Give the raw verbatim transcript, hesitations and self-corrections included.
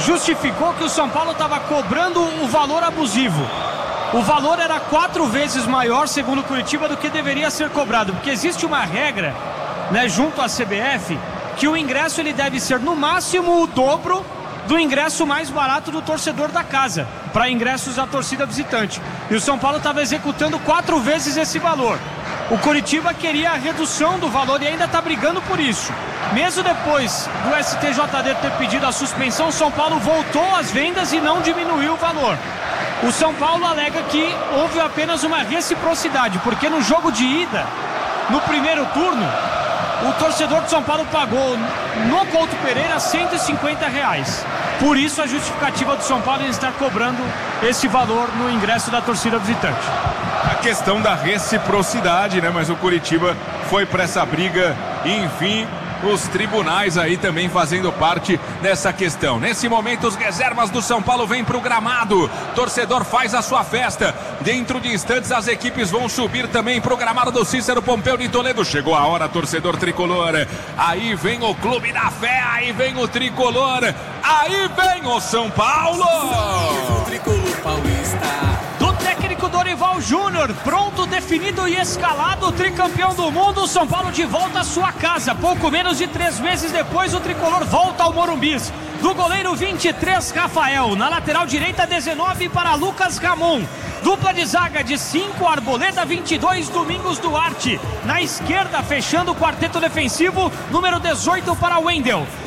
justificou que o São Paulo estava cobrando o valor abusivo. O valor era quatro vezes maior, segundo o Curitiba, do que deveria ser cobrado, porque existe uma regra, né, junto à C B F, que o ingresso ele deve ser no máximo o dobro do ingresso mais barato do torcedor da casa, para ingressos da torcida visitante. E o São Paulo estava executando quatro vezes esse valor. O Curitiba queria a redução do valor e ainda está brigando por isso. Mesmo depois do S T J D ter pedido a suspensão, o São Paulo voltou às vendas e não diminuiu o valor. O São Paulo alega que houve apenas uma reciprocidade, porque no jogo de ida, no primeiro turno, o torcedor de São Paulo pagou no Couto Pereira cento e cinquenta reais. Por isso a justificativa do São Paulo em estar cobrando esse valor no ingresso da torcida visitante. A questão da reciprocidade, né? Mas o Curitiba foi para essa briga e, enfim, os tribunais aí também fazendo parte dessa questão. Nesse momento, os reservas do São Paulo vêm para o gramado. Torcedor faz a sua festa. Dentro de instantes, as equipes vão subir também para o gramado do Cícero Pompeu de Toledo. Chegou a hora, torcedor tricolor. Aí vem o Clube da Fé, aí vem o tricolor, aí vem o São Paulo. O tricolor paulista. Do técnico Dorival Júnior, pronto, definido e escalado, tricampeão do mundo, o São Paulo de volta à sua casa. Pouco menos de três meses depois, o tricolor volta ao Morumbi. Do goleiro vinte e três, Rafael. Na lateral direita, dezenove para Lucas Ramon. Dupla de zaga de cinco, Arboleda, vinte e dois, Domingos Duarte. Na esquerda, fechando o quarteto defensivo, número dezoito para Wendel.